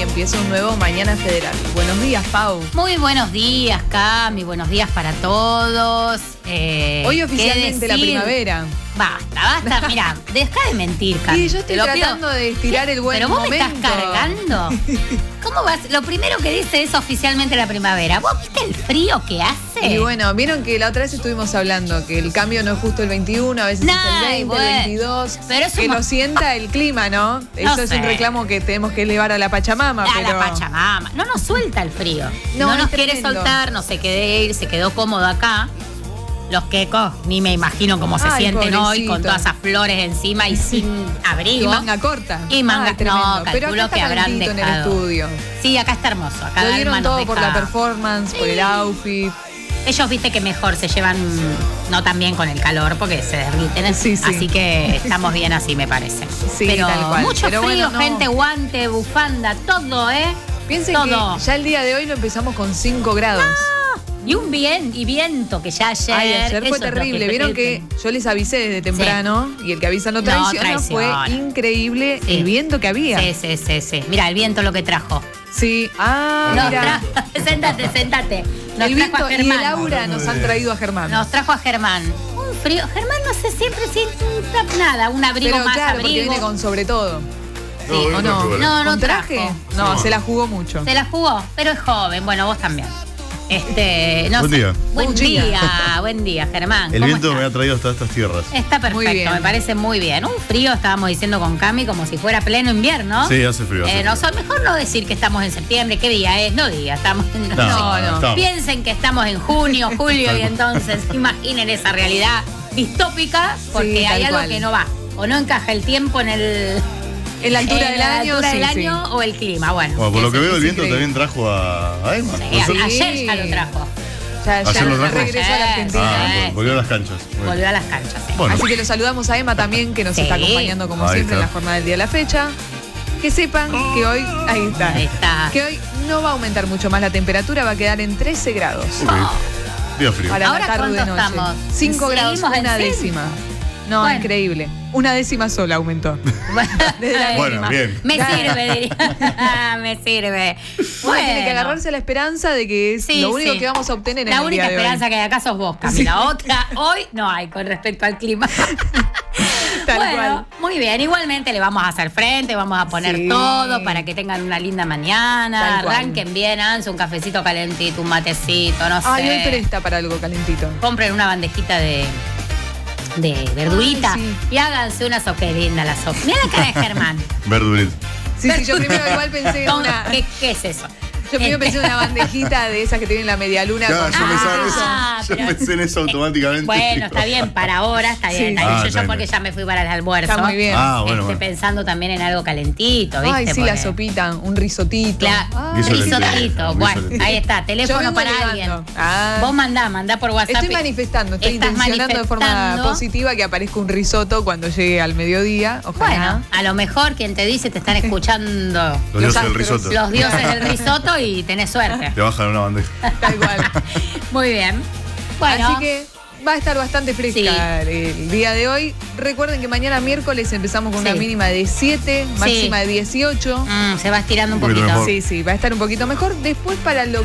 empieza un nuevo Mañana Federal. Buenos días, Pau. Muy buenos días, Cami. Buenos días para todos. Hoy oficialmente la primavera. Basta. Mira, deja de mentir, Cami. Sí, yo estoy tratando de estirar el buen momento. Pero vos me estás cargando. ¿Cómo vas? Lo primero que dice es oficialmente la primavera. ¿Vos viste el frío que hace? Y bueno, vieron que la otra vez estuvimos hablando que el cambio no es justo el 21, a veces es el 20, el 22. Pero que lo sienta el clima, ¿no? Eso es un reclamo que tenemos que elevar a la Pachamama. La Pachamama. No nos suelta el frío. No nos quiere soltar, no se quiere ir, se quedó cómodo acá. Los quecos, ni me imagino cómo se sienten hoy con todas esas flores encima y sin abrigo. Y manga corta. Y manga, no, pero calculo que habrán dejado. En el estudio. Sí, acá está hermoso. Acá lo dieron todo por la performance, por el outfit. Ellos, viste que mejor se llevan, no tan bien con el calor porque se derriten. Sí. Así que estamos bien así, me parece. Sí, pero tal cual. Mucho frío, bueno, gente, guante, bufanda, todo, Piensen todo. Que ya el día de hoy lo empezamos con 5 grados. Y viento que ya ayer. Ayer fue terrible. Vieron que yo les avisé desde temprano y el que avisa no traiciona. Fue increíble el viento que había. Sí. Mira, el viento lo que trajo. Sí. Mira. Séntate. El viento y el aura nos han traído a Germán. Nos trajo a Germán. Un frío. Germán no sé, siempre siente nada, un abrigo. Pero más claro, abrigo. Porque viene con sobre todo. Sí. ¿O no? No traje. Trajo. No, se la jugó mucho. Se la jugó, pero es joven. Bueno, vos también. Buen día, Germán. El viento me ha traído hasta estas tierras. Está perfecto, me parece muy bien. Un frío, estábamos diciendo con Cami, como si fuera pleno invierno. Sí, hace frío. Mejor no decir que estamos en septiembre, qué día es, estamos. No. Piensen que estamos en junio, julio, y entonces imaginen esa realidad distópica, porque hay algo que no va. O no encaja el tiempo en la altura del año o el clima. Bueno, por lo que veo, el viento también trajo a Emma. Sí, ayer ya lo trajo. Ya lo regresó a la Argentina. Volvió a las canchas. Volvió a las canchas, sí. Bueno. Así que lo saludamos a Emma también, que nos está acompañando como siempre en la jornada del día de la fecha. Que sepan que hoy, ahí está, que hoy no va a aumentar mucho más la temperatura, va a quedar en 13 grados. Día frío. Para la tarde de noche. Estamos? 5 grados, una décima. No, bueno. Increíble. Una décima sola aumentó. Bueno, bien. Me sirve, diría. Me sirve. Bueno, tiene que agarrarse a la esperanza de que es lo único que vamos a obtener en el día de hoy. La única esperanza que hay acá sos vos, Cami. La otra hoy no hay con respecto al clima. Tal cual. Muy bien. Igualmente le vamos a hacer frente, vamos a poner todo para que tengan una linda mañana. Arranquen bien, háganse un cafecito calentito, un matecito, no sé. Ay, hoy presta para algo calentito. Compren una bandejita de verdurita y háganse una sopa. Qué linda la sopa. Mira la cara de Germán. Verdurita. Sí, yo primero igual pensé en una... ¿Qué es eso? Yo primero pensé en una bandejita de esas que tienen la media luna. Claro, yo pensé en eso automáticamente. Bueno, está bien, para ahora está bien. Yo porque ya me fui para el almuerzo. Está muy bien. Bueno. Pensando también en algo calentito, ¿viste? Ay, sí, la sopita, un risotito. Risotito. Bueno, ahí está, teléfono para alguien. Vos mandá por WhatsApp. Estoy manifestando, estoy intencionando de forma positiva que aparezca un risotto cuando llegue al mediodía. Ojalá. Bueno, a lo mejor quien te dice te están escuchando los dioses del risotto. Los dioses del risotto y tenés suerte. Te bajan una bandeja. Tal cual. Muy bien. Bueno. Así que va a estar bastante fresca el día de hoy. Recuerden que mañana miércoles empezamos con una mínima de 7, máxima de 18. Se va estirando un poquito. Sí, va a estar un poquito mejor. Después para lo